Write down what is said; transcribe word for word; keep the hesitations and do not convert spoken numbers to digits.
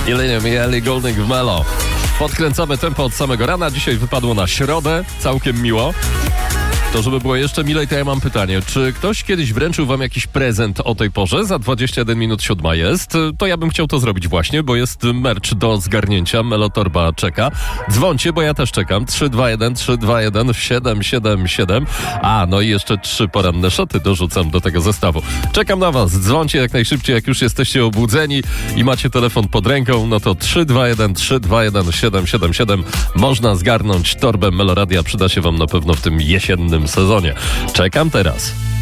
Jelenia i Ellie Goulding w Melo. Podkręcamy tempo od samego rana. Dzisiaj wypadło na środę. Całkiem miło. To żeby było jeszcze milej, to ja mam pytanie. Czy ktoś kiedyś wręczył wam jakiś prezent o tej porze? Za dwadzieścia jeden minut siódma jest. To ja bym chciał to zrobić właśnie, bo jest merch do zgarnięcia. Melotorba czeka. Dzwońcie, bo ja też czekam. trzy dwa jeden trzy dwa jeden siedem siedem siedem. A, no i jeszcze trzy poranne szoty dorzucam do tego zestawu. Czekam na was. Dzwońcie jak najszybciej, jak już jesteście obudzeni i macie telefon pod ręką, no to trzy dwa jeden trzy dwa jeden siedem siedem siedem. Można zgarnąć torbę Meloradia. Przyda się wam na pewno w tym jesiennym sezonie. Czekam teraz.